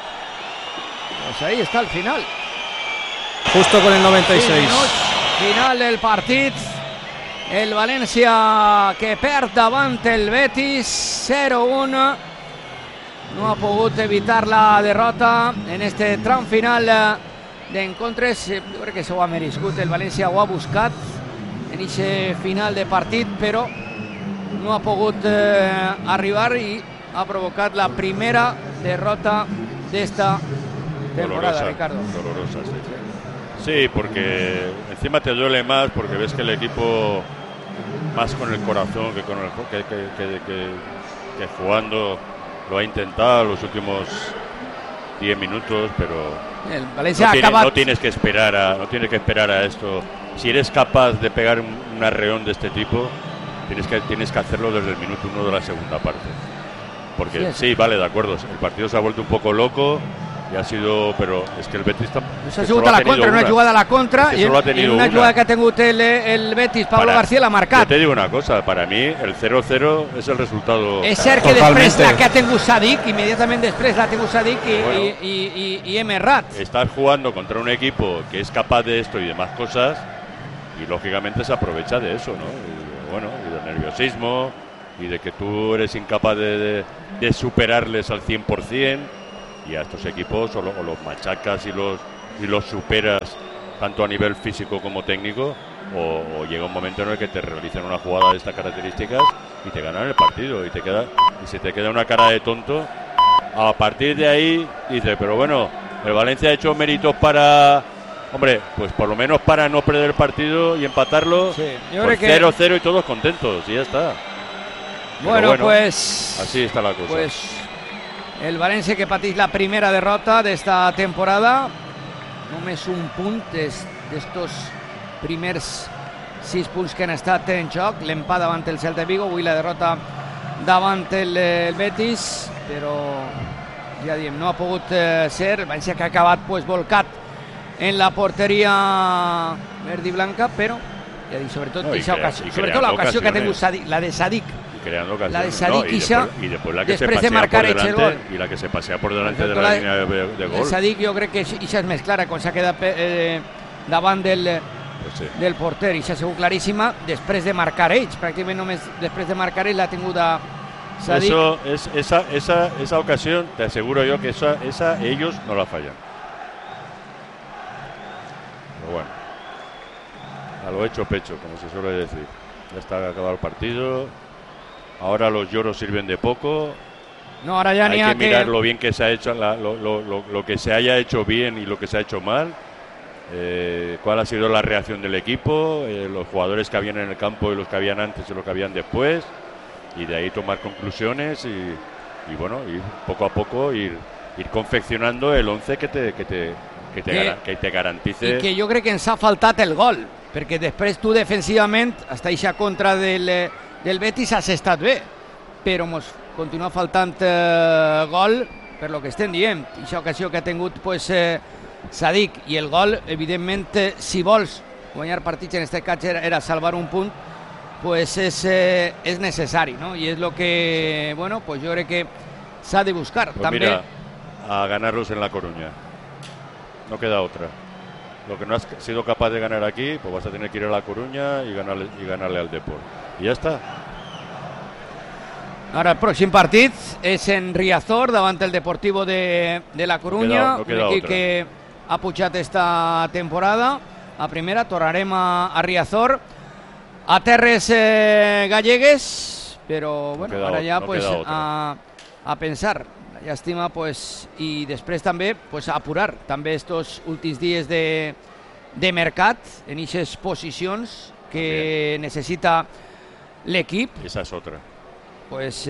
Justo con el 96. Final del partit. El València que perd davant el Betis 0-1. No ha pogut evitar la derrota en este tram final d'encontres. Jo crec que s'ho ha merescut, el València ho ha buscat en aquest final de partit, però no ha pogut arribar i ha provocat la primera derrota d'esta temporada, Ricardo. Dolorosa, sí. Sí, porque encima te duele más porque ves que el equipo más con el corazón que con el que jugando lo ha intentado los últimos 10 minutos, pero el Valencia no tienes que esperar a esto. Si eres capaz de pegar un arreón de este tipo, tienes que hacerlo desde el minuto 1 de la segunda parte. Porque sí, vale, de acuerdo, el partido se ha vuelto un poco loco y ha sido, pero es que el Betis S'ha sigut a la contra, una jugada a la contra y una jugada que ha tingut el Betis, Pablo García l'ha marcat. Yo te digo una cosa, para mí el 0-0 es el resultado. És cert que després la que ha tingut Sadik, immediatament després l'ha tingut Sadik y hem errat. Estás jugando contra un equipo que es capaz de esto y demás cosas y lógicamente se aprovecha de eso, ¿no? Y, bueno, y del nerviosismo y de que tú eres incapaz de superarles al 100%, y a estos equipos o los machacas y los superas tanto a nivel físico como técnico, o llega un momento en el que te realizan una jugada de estas características y te ganan el partido y se te queda una cara de tonto. A partir de ahí dice, pero bueno, el Valencia ha hecho méritos para, hombre, pues por lo menos para no perder el partido y empatarlo, sí, pues 0-0 y todos contentos, y ya está. Bueno, pues así está la cosa. Pues el València que pateix la primera derrota d'esta temporada, només un punt d'estos primers 6 punts que han estat en joc, l'empat davant el Celta de Vigo, avui la derrota davant el Betis, però ja diem, no ha pogut ser. El València que ha acabat pues, volcat en la porteria verd i blanca, però ja dic, sobretot l'ocasió que ha tingut la de Sadik, creando ocasiones, la de Sadik y después la que se després de marcar el gol y la que se pasea por delante de la línea de gol. El Sadik jo crec que ixa és més clara quan s'ha quedat davant del porter, i s'ha sigut claríssima després de marcar ells, pràcticament només després de marcar ells l'ha tingut a Sadik. Esa ocasión te aseguro yo que esa ellos no la fallan, pero bueno, a lo hecho pecho, como se suele decir. Ya está acabado el partido. Ahora los lloros sirven de poco. No, ahora ya hay que mirar lo bien que se ha hecho, lo que se haya hecho bien y lo que se ha hecho mal. Cuál ha sido la reacción del equipo, los jugadores que habían en el campo y los que habían antes y los que habían después, y de ahí tomar conclusiones y bueno, ir poco a poco ir confeccionando el 11 que te garantice. I que jo crec que ens ha faltat el gol, perquè després tu defensivament, hasta eixa contra del Betis has estat bé, però mos continua faltant gol per lo que estem dient. Eixa ocasió que ha tingut pues, Sadik, i el gol, evidentment, si vols guanyar partits, en aquest cas era salvar un punt, pues és necessari, no? I és lo que, bueno, pues jo crec que s'ha de buscar. Pues també. Mira, a ganarlos en La Coruña. No queda otra. Lo que no has sido capaz de ganar aquí, pues vas a tener que ir a La Coruña y ganarle al Depor. Y ya está. Ara el pròxim partit és en Riazor davant el Deportivo de La Coruña, no queda un equip otra. que ha pujat esta temporada a primera. Tornarem a Riazor, a terres gallegues, però bueno, ara ja pues, a pensar. La llàstima, pues, i després també pues, apurar també estos últims dies de mercat en aquestes posicions que necessita l'equip. Esa es otra. Pues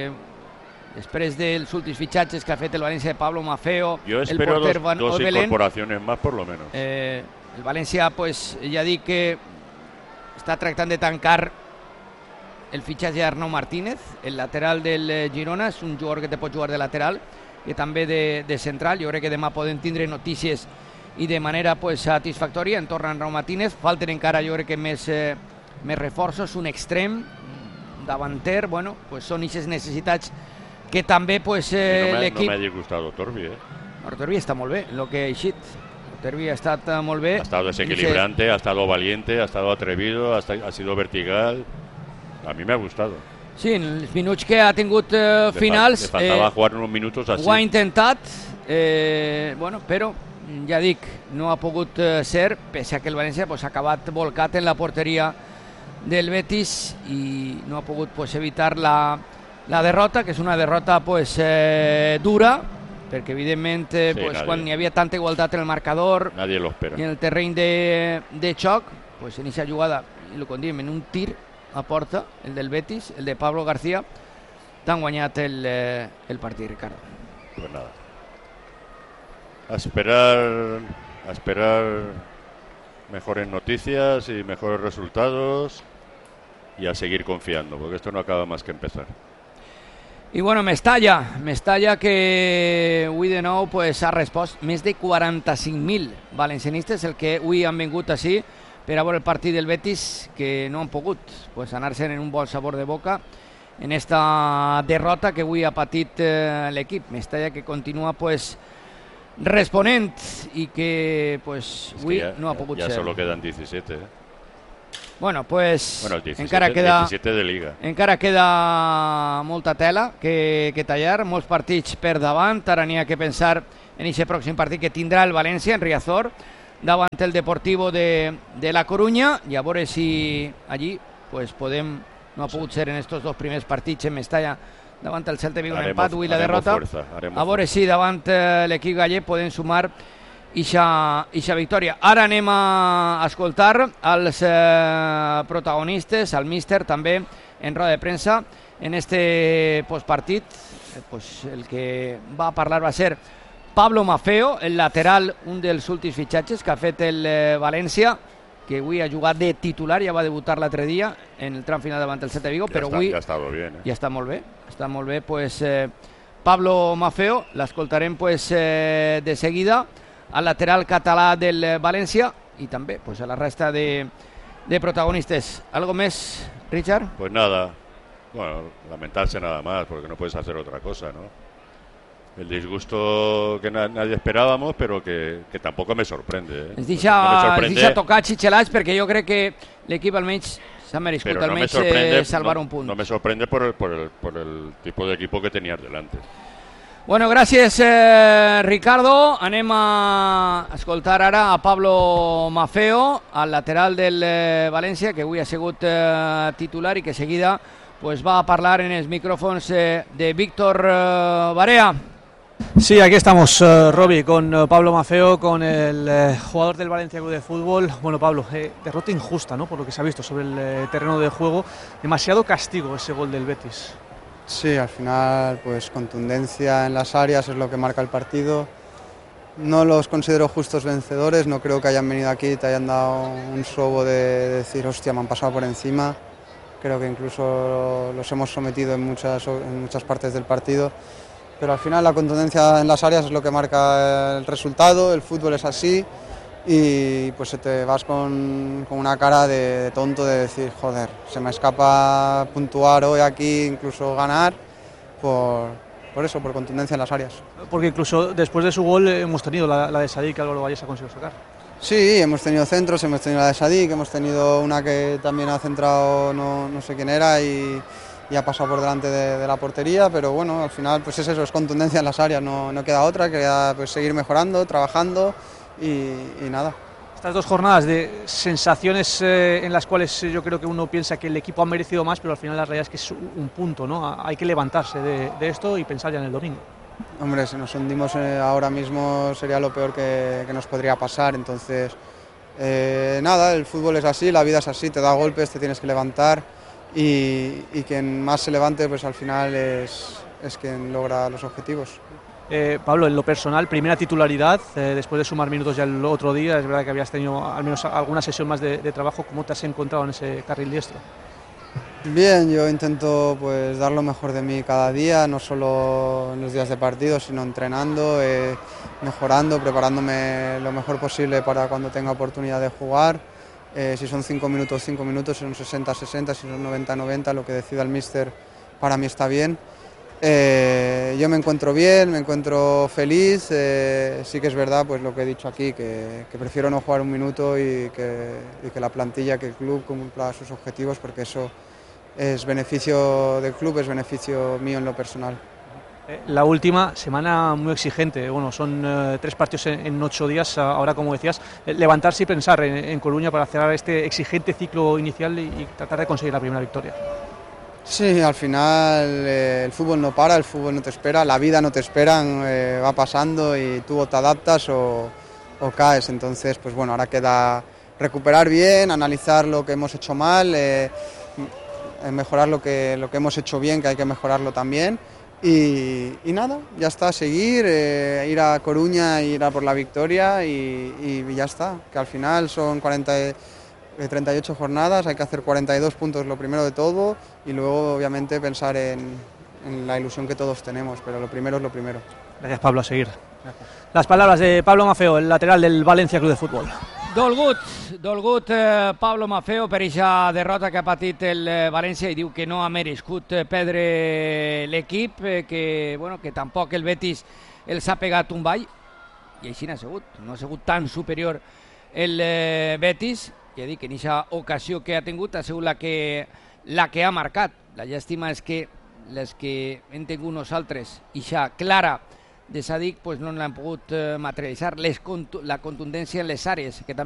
després dels últims fitxatges que ha fet el València de Pablo Maffeo, yo el espero porter dos incorporaciones más por lo menos. El València, pues, ja dic que està tractant de tancar el fitxatge d'Arnau Martínez, el lateral del Girona. És un jugador que te pot jugar de lateral i també de central. Jo crec que demà podem tindre notícies i de manera pues, satisfactòria en torno a Arnau Martínez. Falten encara, jo crec que més reforços, un extrem, davanter. Bueno, pues són aquestes necessitats que també pues, l'equip... No m'ha disgustat Torbi, Torbi està molt bé, el que ha eixit. Torbi ha estat molt bé. Ha estado desequilibrante, ha estado valiente, ha estado atrevido, ha sido vertical. A mí me ha gustado. Sí, en els minuts que ha tingut finals... Le faltava jugar unos minutos así. Ho ha intentat, bueno, però ja dic, no ha pogut ser, pese a que el València pues, ha acabat volcat en la porteria del Betis i no ha pogut pues, evitar la derrota, que és una derrota pues, dura, perquè evidentment pues, quan hi havia tanta igualtat en el marcador i en el terreny de xoc, pues, en aquesta jugada, i com diem, en un tir a porta, el del Betis, el de Pablo García, t'han guanyat el partit, Ricardo. Pues nada. A esperar mejores noticias y mejores resultados y a seguir confiando, porque esto no acaba más que empezar. I bueno, Mestalla que avui de nou pues, ha respost més de 45.000 valencianistes, el que avui han vingut així per a veure el partit del Betis, que no han pogut pues, anar-se'n en un bon sabor de boca en esta derrota que avui ha patit l'equip. Mestalla que continua pues, responent i que pues, avui no ha pogut ser. Ja solo quedan 17, Bueno, pues 17, encara queda 17 de Liga. Encara queda molta tela que tallar, molts partits per davant. Ara n'hi ha que pensar en aquest pròxim partit que tindrà el València en Riazor davant el Deportivo de La Coruña, i a veure si allí pues, podem, no ha pogut ser en estos dos primers partits en Mestalla davant el Celta Vigo un empat, avui la derrota, a veure si davant l'equip gallec podem sumar ixa victòria. Ara anem a escoltar els protagonistes, el míster també en roda de premsa en este postpartit. Pues el que va a parlar va a ser Pablo Maffeo, el lateral, un dels últims fitxatges que ha fet el València, que avui ha jugat de titular, ja va debutar l'altre dia en el tram final davant el Celta Vigo, però avui ja està molt bé, pues Pablo Maffeo, l'escoltarem pues de seguida, al lateral català del València i també pues, a la resta de protagonistes. ¿Algo més, Richard? Pues nada, bueno, lamentarse nada más, porque no puedes hacer otra cosa, ¿no? El disgusto que nadie esperábamos, pero que tampoco me sorprende. Ens deixa tocar xitxelats, perquè jo crec que l'equip almenys s'ha merescut almenys salvar un punt. No me sorprende por el tipo de equipo que tenías delante. Bueno, gràcies, Ricardo. Anem a escoltar ara a Pablo Maffeo, al lateral del València, que avui ha sigut titular i que seguida pues, va a parlar en els micrófonos de Víctor Barea. Sí, aquí estamos, Roby, con Pablo Maffeo, con el jugador del Valencia Club de Fútbol. Bueno, Pablo, derrota injusta, ¿no? Por lo que se ha visto sobre el terreno de juego. Demasiado castigo ese gol del Betis. Sí, al final, pues contundencia en las áreas es lo que marca el partido. No los considero justos vencedores, no creo que hayan venido aquí y te hayan dado un sobo de decir, hostia, me han pasado por encima. Creo que incluso los hemos sometido en muchas partes del partido. Pero al final la contundencia en las áreas es lo que marca el resultado, el fútbol es así y pues te vas con una cara de tonto de decir, joder, se me escapa puntuar hoy aquí, incluso ganar, por eso, por contundencia en las áreas. Porque incluso después de su gol hemos tenido la de Sadik que Álvaro Valles ha conseguido sacar. Sí, hemos tenido centros, hemos tenido la de Sadik, hemos tenido una que también ha centrado, no sé quién era, y ha pasado por delante de la portería, pero bueno, al final pues es eso, es contundencia en las áreas, no queda otra, queda pues seguir mejorando, trabajando y nada. Estas dos jornadas de sensaciones en las cuales yo creo que uno piensa que el equipo ha merecido más, pero al final la realidad es que es un punto, ¿no? Hay que levantarse de esto y pensar ya en el domingo. Hombre, si nos hundimos ahora mismo sería lo peor que nos podría pasar, entonces nada, el fútbol es así, la vida es así, te da golpes, te tienes que levantar y quien más se levante pues al final es quien logra los objetivos. Pablo, en lo personal, primera titularidad, después de sumar minutos ya el otro día, es verdad que habías tenido al menos alguna sesión más de trabajo. ¿Cómo te has encontrado en ese carril diestro? Bien, yo intento pues dar lo mejor de mí cada día, no solo en los días de partido, sino entrenando, mejorando, preparándome lo mejor posible para cuando tenga oportunidad de jugar. Si son 5 minutos, 5 minutos, si son 60, 60, si son 90, 90, lo que decida el míster para mí está bien. Yo me encuentro bien, me encuentro feliz, sí que es verdad pues lo que he dicho aquí, que prefiero no jugar un minuto y que la plantilla, que el club cumpla sus objetivos, porque eso es beneficio del club, es beneficio mío en lo personal. La última semana muy exigente, bueno, son 3 partidos en 8 días, ahora como decías, levantarse y pensar en Coruña para cerrar este exigente ciclo inicial y tratar de conseguir la primera victoria. Sí, al final el fútbol no para, el fútbol no te espera, la vida no te espera, va pasando y tú o te adaptas o caes, entonces pues bueno, ahora queda recuperar bien, analizar lo que hemos hecho mal, mejorar lo que hemos hecho bien, que hay que mejorarlo también. Y nada, ya está, seguir, ir a Coruña, ir a por la victoria y ya está, que al final son 38 jornadas, hay que hacer 42 puntos lo primero de todo y luego obviamente pensar en en la ilusión que todos tenemos, pero lo primero es lo primero. Gracias, Pablo, a seguir. Las palabras de Pablo Maffeo, el lateral del València Club de Futbol. Dolgut Pablo Maffeo per aquesta derrota que ha patit el València, i diu que no ha merescut perdre l'equip, que, bueno, que tampoc el Betis els ha pegat un ball, i així n'ha sigut, no ha sigut tan superior el Betis, ja dic que en aquesta ocasió que ha tingut ha sigut la que ha marcat. La llàstima és que les que hem tingut nosaltres, ixa clara de Sadik, pues no l'han pogut materialitzar, la contundència en les àrees, que també